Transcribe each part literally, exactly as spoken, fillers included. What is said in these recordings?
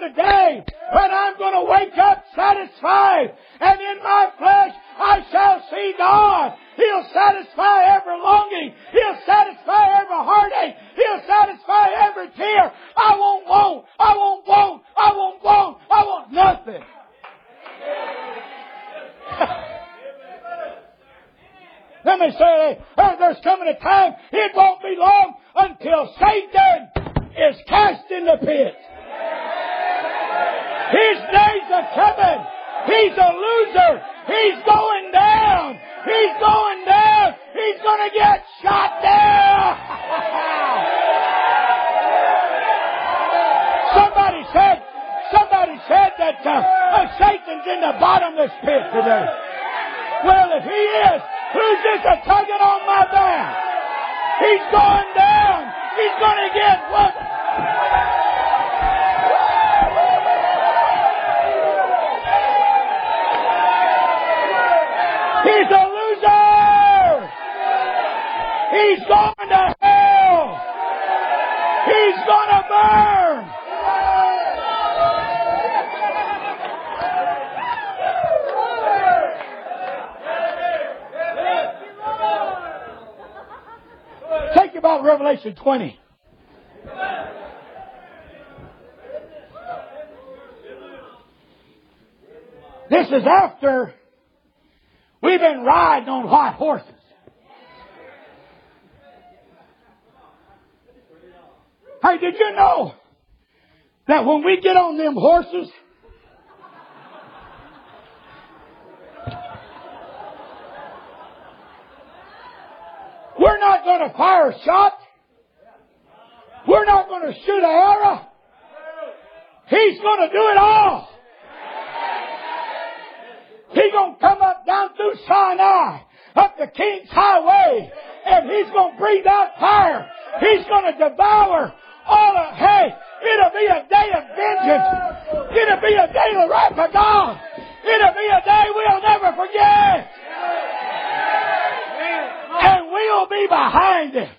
a day when I'm going to wake up satisfied, and in my flesh I shall see God. He'll satisfy every longing. He'll satisfy every heartache. He'll satisfy every tear. I won't want, I won't want, I won't want, I want nothing. Let me say, there's coming a time, it won't be long until Satan is cast in the pit. His days are coming. He's a loser. He's going down. He's going down. He's going to get shot down. somebody said, somebody said that uh, uh, Satan's in the bottomless pit today. Well, if he is, who's this a tugging on my back? He's going down. He's going to get what? He's a loser. He's going to hell. He's going to burn. Think about Revelation twenty. This is after we've been riding on white horses. Hey, did you know that when we get on them horses, we're not going to fire a shot. We're not going to shoot an arrow. He's going to do it all. He's going to come up down through Sinai, up the King's Highway, and He's going to breathe out fire. He's going to devour all of, hey, it'll be a day of vengeance. It'll be a day of wrath of God. It'll be a day we'll never forget. And we'll be behind it.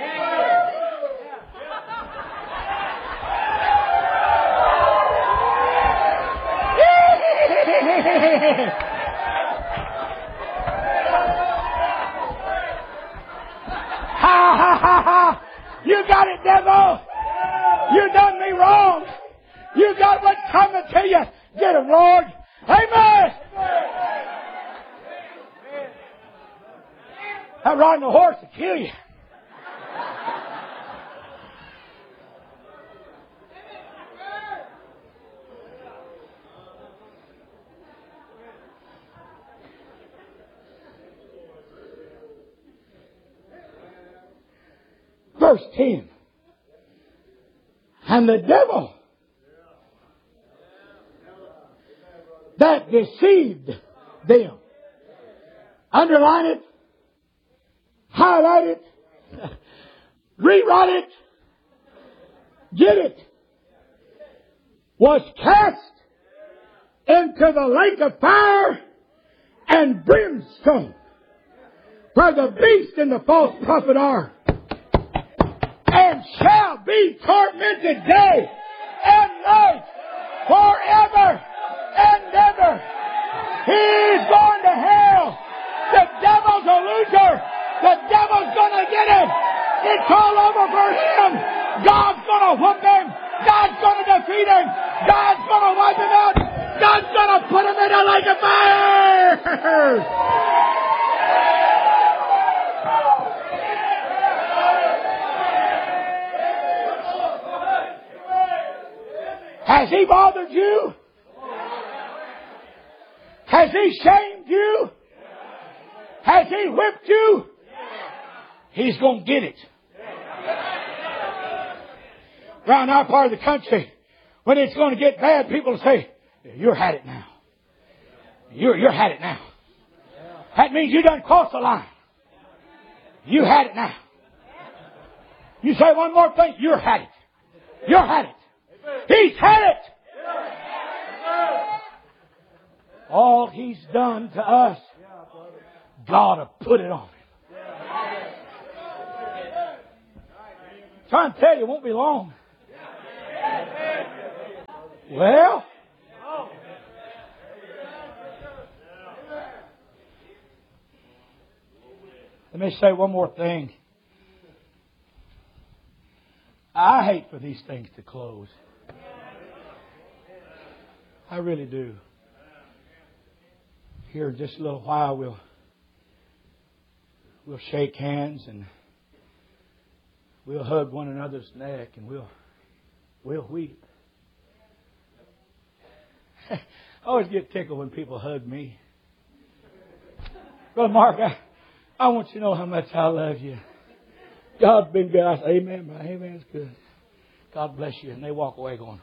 Ha ha ha ha! You got it, devil! You done me wrong! You got what's coming to you! Get him, Lord! Amen! That riding a horse will kill you. Verse ten. And the devil that deceived them. Underline it. Highlight it. Rewrite it. Get it. Was cast into the lake of fire and brimstone, where the beast and the false prophet are, and shall be tormented day and night forever and ever. He's going to hell. The devil's a loser. The devil's going to get him. It's all over for him. God's going to whoop him. God's going to defeat him. God's going to wipe him out. God's going to put him in a lake of fire. Has he bothered you? Has he shamed you? Has he whipped you? He's going to get it. Around our part of the country, when it's going to get bad, people will say, "You're had it now. You're, you're had it now." That means you done crossed the line. You had it now. You say one more thing, you're had it. You're had it. He's had it. All He's done to us, God will put it on Him. Trying to tell you, it won't be long. Well, let me say one more thing. I hate for these things to close. I really do. Here in just a little while we'll we'll shake hands and we'll hug one another's neck and we'll we'll weep. I always get tickled when people hug me. Brother Mark, I, I want you to know how much I love you. God's been good. I say, amen, man. Amen. It's good. God bless you. And they walk away going.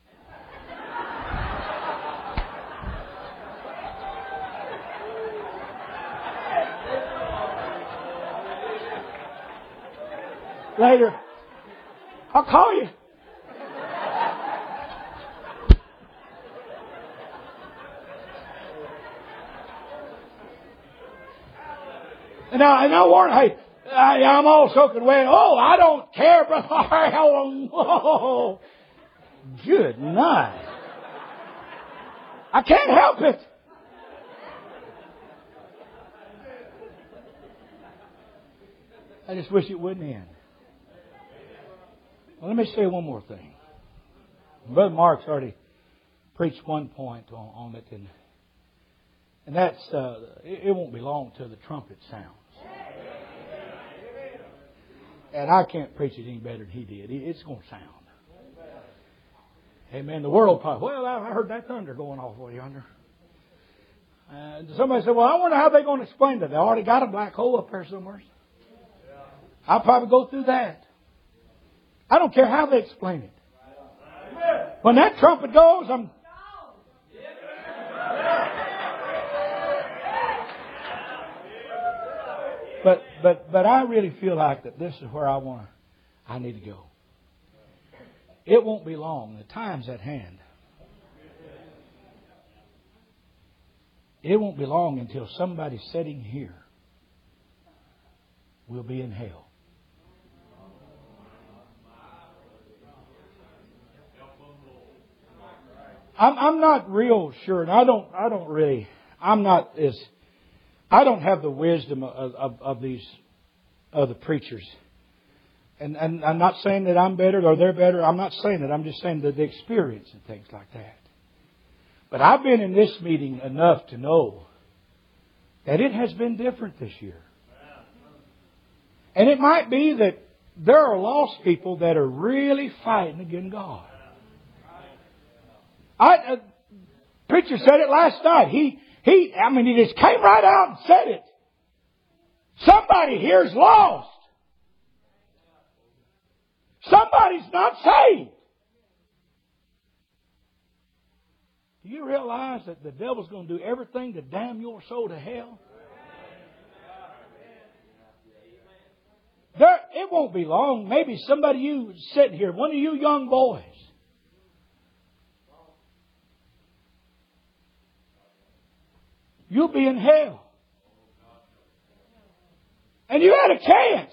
Later, I'll call you. And I, and I warn, hey, I, I'm all soaking wet. Oh, I don't care, brother. Oh, good night. I can't help it. I just wish it wouldn't end. Well, let me say one more thing. Brother Mark's already preached one point on, on it, and and that's uh, it, it won't be long till the trumpet sounds. And I can't preach it any better than he did. It's going to sound. Amen. The world probably, well, I heard that thunder going off over yonder. And somebody said, well, I wonder how they're going to explain that. They already got a black hole up there somewhere. I'll probably go through that. I don't care how they explain it. When that trumpet goes, I'm... But but but I really feel like that this is where I want to, I need to go. It won't be long. The time's at hand. It won't be long until somebody sitting here will be in hell. I'm I'm not real sure, and I don't I don't really I'm not as I don't have the wisdom of, of, of these other preachers. And, and I'm not saying that I'm better or they're better. I'm not saying that. I'm just saying that the experience and things like that. But I've been in this meeting enough to know that it has been different this year. And it might be that there are lost people that are really fighting against God. I, uh, preacher said it last night. He He, I mean, he just came right out and said it. Somebody here's lost. Somebody's not saved. Do you realize that the devil's going to do everything to damn your soul to hell? There, it won't be long. Maybe somebody you sitting here, one of you young boys, you'll be in hell. And you had a chance.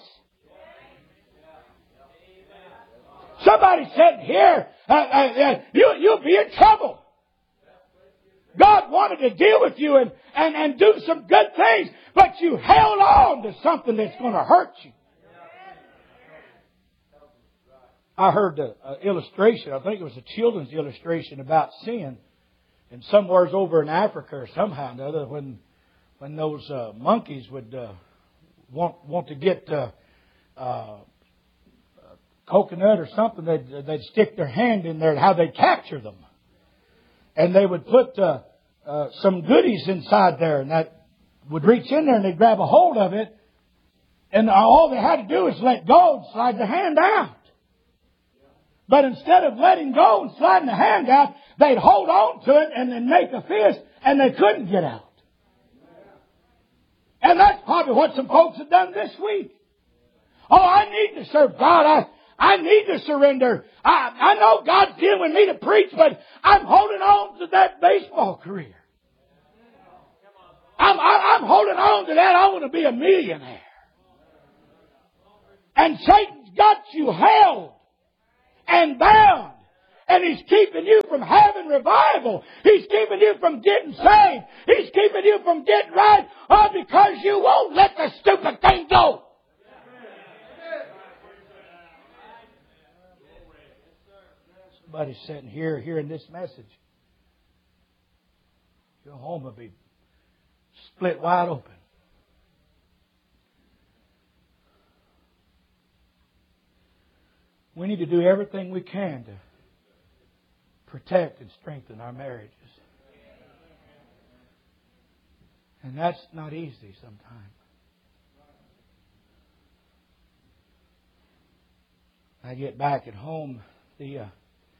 Somebody said here, uh, uh, uh, you, you'll be in trouble. God wanted to deal with you and, and, and do some good things, but you held on to something that's going to hurt you. I heard an illustration, I think it was a children's illustration about sin. And somewhere's over in Africa or somehow or another, when when those uh, monkeys would uh, want want to get uh, uh, coconut or something, they'd, they'd stick their hand in there and how they'd capture them. And they would put uh, uh, some goodies inside there, and that would reach in there and they'd grab a hold of it. And all they had to do was let go and slide the hand out. But instead of letting go and sliding the hand out, they'd hold on to it and then make a fist, and they couldn't get out. And that's probably what some folks have done this week. Oh, I need to serve God. I, I need to surrender. I, I know God's dealing with me to preach, but I'm holding on to that baseball career. I'm, I, I'm holding on to that. I want to be a millionaire. And Satan's got you held and bound And He's keeping you from having revival. He's keeping you from getting saved. He's keeping you from getting right. All because you won't let the stupid thing go. Somebody's sitting here hearing this message. Your home will be split wide open. We need to do everything we can to protect and strengthen our marriages. And that's not easy sometimes. I get back at home, the uh,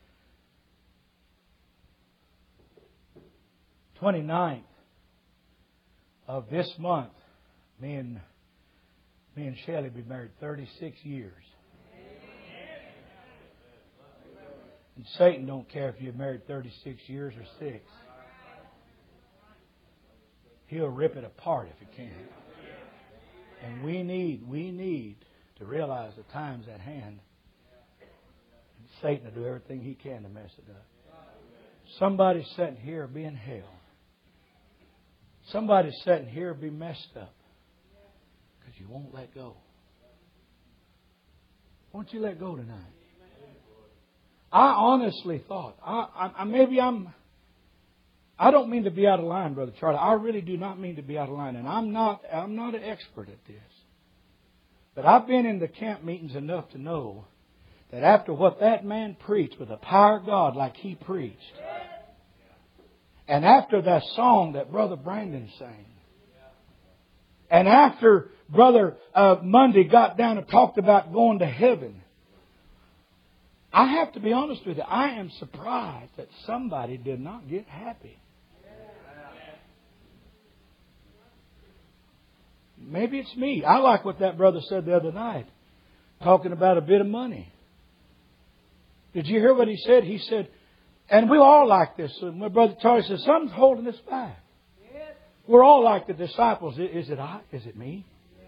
twenty-ninth of this month, me and me and Shelley be married thirty-six years. And Satan don't care if you're married thirty-six years or six. He'll rip it apart if he can. And we need, we need to realize the time's at hand. And Satan will do everything he can to mess it up. Somebody's sitting here being hell. Somebody's sitting here be messed up because you won't let go. Won't you let go tonight? I honestly thought, I, I maybe I'm, I don't mean to be out of line, Brother Charlie. I really do not mean to be out of line, and I'm not, I'm not an expert at this. But I've been in the camp meetings enough to know that after what that man preached with the power of God, like he preached, and after that song that Brother Brandon sang, and after Brother uh, Monday got down and talked about going to heaven, I have to be honest with you, I am surprised that somebody did not get happy. Maybe it's me. I like what that brother said the other night, talking about a bit of money. Did you hear what he said? He said, and we all like this. So my brother Charlie said, something's holding us back. We're all like the disciples. Is it I? Is it me?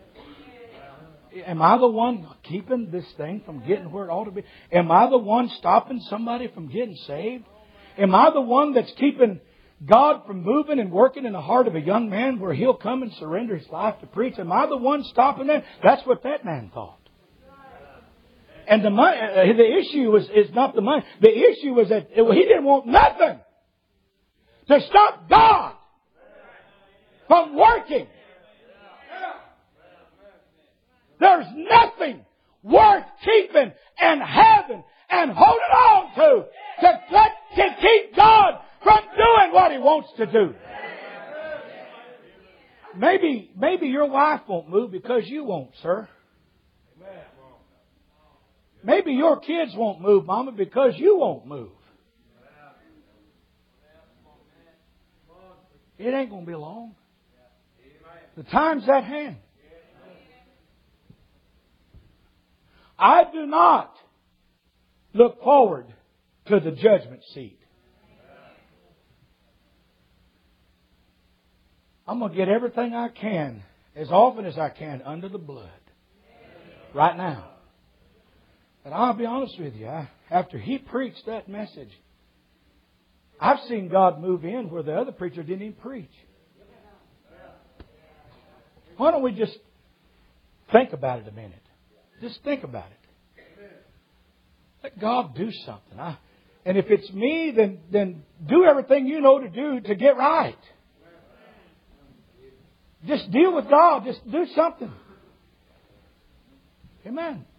Am I the one keeping this thing from getting where it ought to be? Am I the one stopping somebody from getting saved? Am I the one that's keeping God from moving and working in the heart of a young man where he'll come and surrender his life to preach? Am I the one stopping that? That's what that man thought. And the money, the issue was is not the money. The issue was that he didn't want nothing to stop God from working. There's nothing worth keeping and having and holding on to to, to keep God from doing what He wants to do. Maybe, maybe your wife won't move because you won't, sir. Maybe your kids won't move, Mama, because you won't move. It ain't going to be long. The time's at hand. I do not look forward to the judgment seat. I'm going to get everything I can, as often as I can, under the blood. Right now. But I'll be honest with you, I, after he preached that message, I've seen God move in where the other preacher didn't even preach. Why don't we just think about it a minute? Just think about it. Let God do something. I, and if it's me, then, then do everything you know to do to get right. Just deal with God. Just do something. Amen.